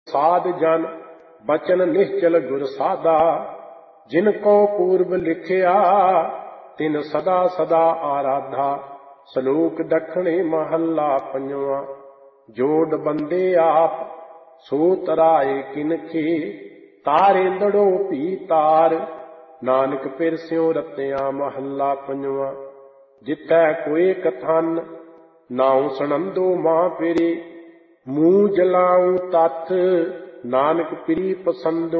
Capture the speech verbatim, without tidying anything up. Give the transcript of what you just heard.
साध जन बचन निश्चल गुर साधा, जिनको पूर्व लिखिया तिन सदा सदा आराधा। सलोक दखणे महला पंजवा, जोड़ बंदे आप सो तराए किनखे, तारेंदड़ो भी तार नानक पिरस्यों रत्या। महला पंजवा। जितै कोई कथन नाउ सुनंदो मां पिरी, मूँह जलाऊं तथ नानक पिरी पसंदो।